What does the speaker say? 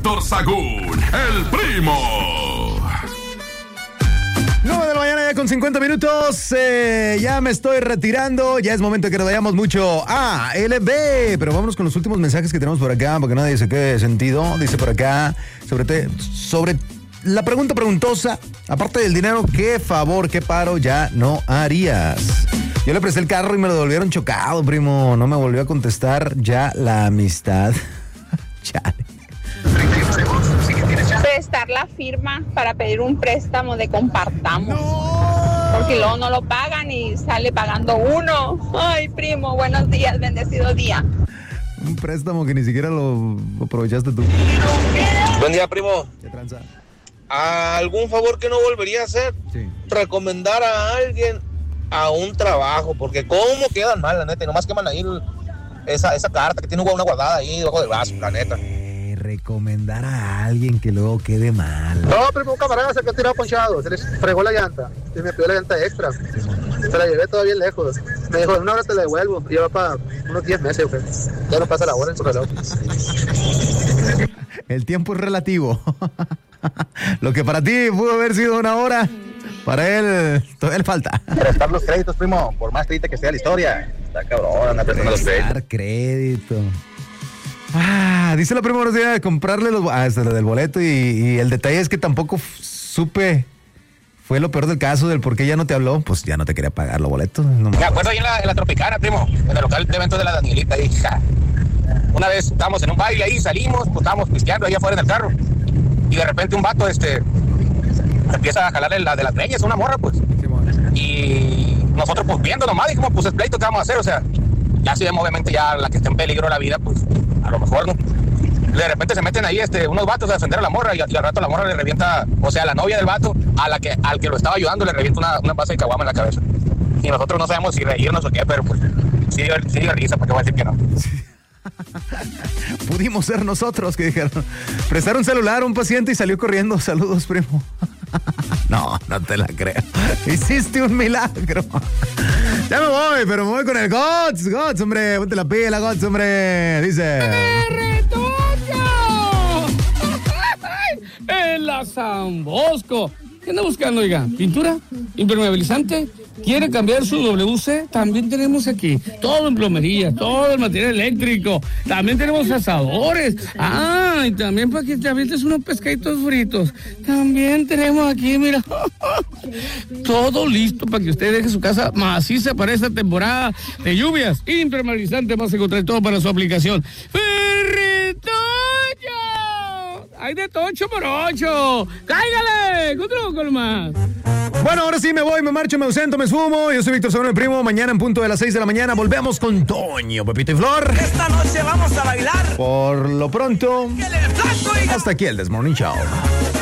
Víctor Sagún, el primo. 9 de la mañana ya con 50 minutos. Ya me estoy retirando. Ya es momento de que nos vayamos mucho a LB. Pero vámonos con los últimos mensajes que tenemos por acá, porque nadie se quede sentido. Dice por acá, sobre la pregunta preguntosa. Aparte del dinero, ¿qué favor, qué paro ya no harías? Yo le presté el carro y me lo devolvieron chocado, primo. No me volvió a contestar ya la amistad. Chale. Prestar la firma para pedir un préstamo de compartamos. Porque luego no lo pagan y sale pagando uno. Ay, primo, buenos días, bendecido día. Un préstamo que ni siquiera lo aprovechaste tú. Buen día, primo. ¿Qué tranza? ¿Algún favor que no volvería a hacer? Sí. Recomendar a alguien a un trabajo, porque cómo quedan mal, la neta, y nomás queman ahí esa carta que tiene una guardada ahí debajo del vaso, la neta. Recomendar a alguien que luego quede mal. No, primo, un camarada se quedó tirado ponchado, se les fregó la llanta, y me pidió la llanta extra. Se la llevé todavía lejos. Me dijo, en una hora te la devuelvo, y ya va para unos 10 meses, güey. Ya no pasa la hora en su reloj. El tiempo es relativo. Lo que para ti pudo haber sido una hora, para él todavía le falta. Prestar los créditos, primo, por más triste que sea la historia. Está cabrón, anda prestando los créditos. Prestar crédito. Dice la primera idea de comprarle del boleto y el detalle es que tampoco supe. Fue lo peor del caso del por qué ya no te habló. Pues ya no te quería pagar los boletos. No. Me acuerdo ahí en la Tropicana, primo, en el local de eventos de la Danielita. Ahí, una vez estábamos en un baile ahí, salimos, pues estábamos pisteando ahí afuera en el carro. Y de repente un vato empieza a jalarle de las greñas a una morra, pues. Sí, y nosotros pues viendo nomás, dijimos, pues el pleito que vamos a hacer, o sea, ya si vemos obviamente ya la que está en peligro la vida, pues a lo mejor no. De repente se meten ahí unos vatos a defender a la morra y al rato la morra le revienta, o sea, la novia del vato, al que lo estaba ayudando le revienta una base de caguama en la cabeza. Y nosotros no sabemos si reírnos o qué, pero pues sí dio risa, ¿para qué voy a decir que no? Sí. Pudimos ser nosotros que dijeron, prestar un celular a un paciente y salió corriendo. Saludos, primo. No te la creo. Hiciste un milagro. Ya me voy, pero me voy con el Gots, hombre. Ponte la pila, Gots, hombre. Dice... En la San Bosco. ¿Qué anda buscando, oiga? ¿Pintura? ¿Impermeabilizante? ¿Quiere cambiar su WC? También tenemos aquí todo en plomería, todo el material eléctrico. También tenemos asadores. Y también para que te avientes unos pescaditos fritos. También tenemos aquí, mira, todo listo para que usted deje su casa maciza para esta temporada de lluvias. Impermeabilizante, vas a encontrar todo para su aplicación. ¡Ferretoño! ¡Hay de tocho por 8! ¡Cáigale! ¡Con truco nomás! Bueno, ahora sí me voy, me marcho, me ausento, me sumo. Yo soy Víctor Sagún, el primo. Mañana en punto de las 6 de la mañana volvemos con Toño, Pepito y Flor. Esta noche vamos a bailar. Por lo pronto, hasta aquí el This Morning Show.